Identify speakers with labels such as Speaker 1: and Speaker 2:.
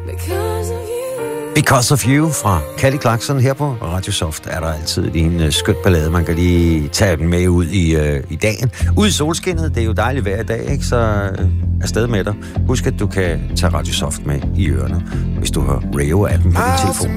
Speaker 1: Because of You fra Kelly Clarkson. Her på Radio Soft er der altid en skøn ballade. Man kan lige tage den med ud i dagen. Ud i solskinnet, det er jo dejligt hver dag, ikke? Så afsted med dig. Husk, at du kan tage Radio Soft med i ørerne, hvis du har radio-appen på din telefon.